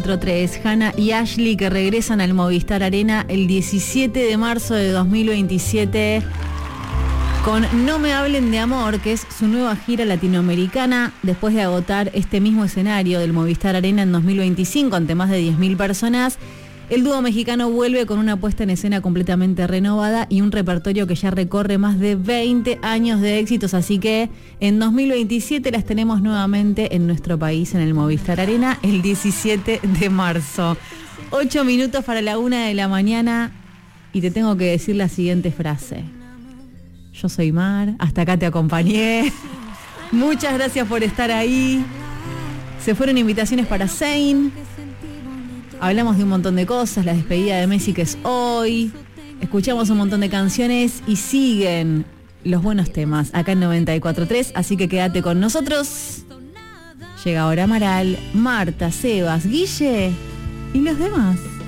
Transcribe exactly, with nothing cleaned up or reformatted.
tres, Hannah y Ashley, que regresan al Movistar Arena el diecisiete de marzo de dos mil veintisiete con No me hablen de amor, que es su nueva gira latinoamericana, después de agotar este mismo escenario del Movistar Arena en dos mil veinticinco ante más de diez mil personas. El dúo mexicano vuelve con una puesta en escena completamente renovada y un repertorio que ya recorre más de veinte años de éxitos, así que en dos mil veintisiete las tenemos nuevamente en nuestro país en el Movistar Arena el diecisiete de marzo. Ocho minutos para la una de la mañana y te tengo que decir la siguiente frase. Yo soy Mar, hasta acá te acompañé. Muchas gracias por estar ahí. Se fueron invitaciones para Zayn. Hablamos de un montón de cosas, la despedida de Messi que es hoy, escuchamos un montón de canciones y siguen los buenos temas acá en noventa y cuatro punto tres, así que quédate con nosotros. Llega ahora Amaral, Marta, Sebas, Guille y los demás.